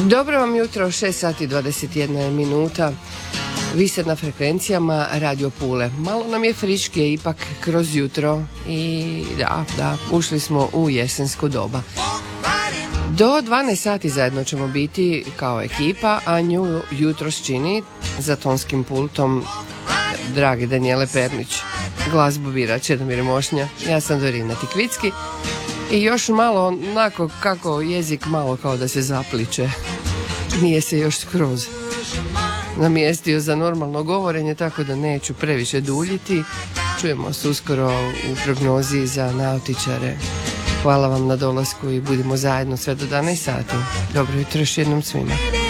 Dobro vam jutro, 6 sati 21 minuta. Vi ste na frekvencijama Radio Pule. Malo nam je friškije ipak kroz jutro i da, ušli smo u jesensko doba. Do 12 sati zajedno ćemo biti kao ekipa, a nju jutros čini za tonskim pultom dragi Danijele Pernić. Glazbu bira Čedomir Mošnja, ja sam Dorina Tikvicki i još malo onako kako jezik malo kao da se zapliče. Nije se još skroz namjestio za normalno govorenje, tako da neću previše duljiti. Čujemo se uskoro u prognozi za nautičare. Hvala vam na dolasku i budimo zajedno sve do 11 sati. Dobro jutro još jednom svima.